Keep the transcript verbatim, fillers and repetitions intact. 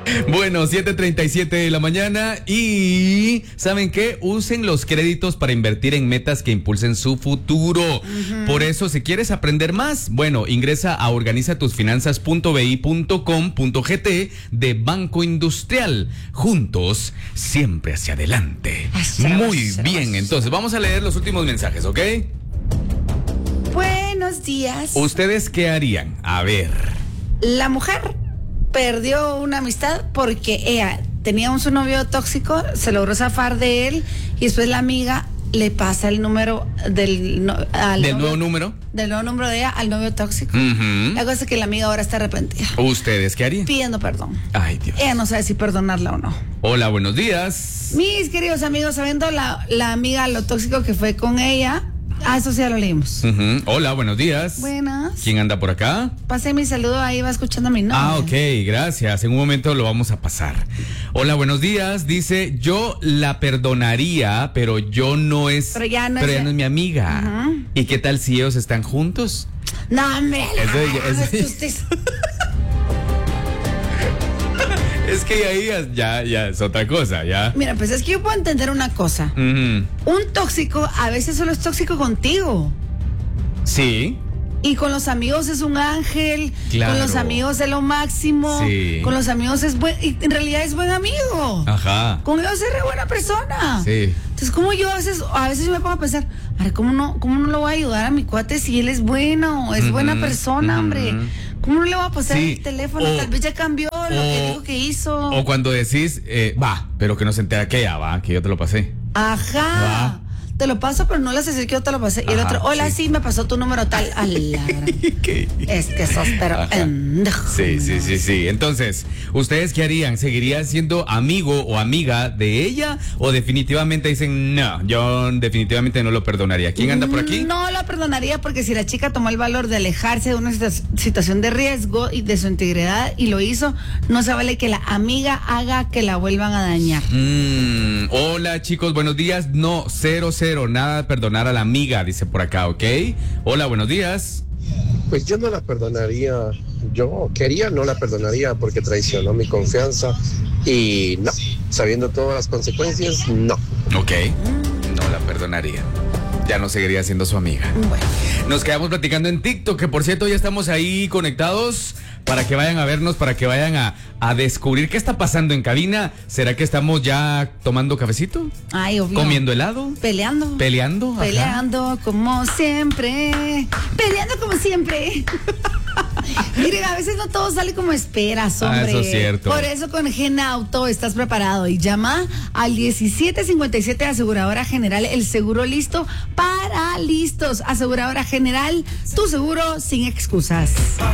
Bueno, siete treinta y siete de la mañana y ¿saben qué? Usen los créditos para invertir en metas que impulsen su futuro. Uh-huh. Por eso, si quieres aprender más, bueno, ingresa a organiza tus finanzas punto b i punto com punto g t de Banco Industrial. Juntos, siempre hacia adelante. Muy bien, entonces vamos a leer los últimos mensajes, ¿ok? Buenos días. ¿Ustedes qué harían? A ver. La mujer perdió una amistad porque ella tenía un su novio tóxico, se logró zafar de él y después la amiga le pasa el número del, no, al ¿Del novio, nuevo número? Del nuevo número de ella al novio tóxico. Uh-huh. La cosa es que la amiga ahora está arrepentida. ¿Ustedes qué harían? Pidiendo perdón. Ay, Dios. Ella no sabe si perdonarla o no. Hola, buenos días. Mis queridos amigos, sabiendo la, la amiga lo tóxico que fue con ella. Ah, eso sí ya lo leímos. Uh-huh. Hola, buenos días. Buenas. ¿Quién anda por acá? Pasé mi saludo, ahí va escuchando a mi nombre. Ah, ok, gracias. En un momento lo vamos a pasar. Hola, buenos días. Dice, yo la perdonaría, pero yo no es... Pero ya no, pero es, ya no es mi amiga. Uh-huh. ¿Y qué tal si ellos están juntos? No, hombre. Eso, la, eso, es usted... Es que ahí ya, ya, ya es otra cosa, ¿ya? Mira, pues es que yo puedo entender una cosa. Uh-huh. Un tóxico a veces solo es tóxico contigo. Sí. Y con los amigos es un ángel. Claro. Con los amigos es lo máximo. Sí. Con los amigos es buen... Y en realidad es buen amigo. Ajá. Con ellos es re buena persona. Sí. Entonces, como yo a veces, a veces yo me pongo a pensar, ay, ¿cómo no, cómo no lo voy a ayudar a mi cuate si él es bueno, es uh-huh, buena persona, uh-huh. hombre? ¿Cómo no le voy a pasar sí. el teléfono? O, Tal vez ya cambió o, lo que dijo que hizo. O cuando decís, eh, va, pero que no se entera que ya va, que yo te lo pasé. Ajá. Va. Te lo paso, pero no le haces decir que yo te lo pasé. Y el Ajá, otro, hola, sí. sí, me pasó tu número tal. A la gran. Es que sos, pero pendejo. Sí, sí, sí, sí. Entonces, ¿ustedes qué harían? ¿Seguirían siendo amigo o amiga de ella? ¿O definitivamente dicen, no, yo definitivamente no lo perdonaría? ¿Quién anda por aquí? No lo perdonaría porque si la chica tomó el valor de alejarse de una situación de riesgo y de su integridad y lo hizo, no se vale que la amiga haga que la vuelvan a dañar. Mm, hola, chicos, buenos días. No, cero, cero. Nada, perdonar a la amiga, dice por acá, ¿ok? Hola, buenos días. Pues yo no la perdonaría, yo quería, no la perdonaría porque traicionó mi confianza y no, sabiendo todas las consecuencias, no. Ok, no la perdonaría. Ya no seguiría siendo su amiga. Bueno. Nos quedamos platicando en TikTok, que por cierto ya estamos ahí conectados para que vayan a vernos, para que vayan a, a descubrir qué está pasando en cabina. ¿Será que estamos ya tomando cafecito? Ay, obvio. ¿Comiendo helado? Peleando. ¿Peleando? Peleando Ajá. como siempre. Peleando como siempre. Miren, a veces no todo sale como esperas, hombre. Ah, eso es cierto. Por eso con Genauto estás preparado y llama al diecisiete cincuenta y siete Aseguradora General, el seguro listo para listos. Aseguradora General, tu seguro sin excusas.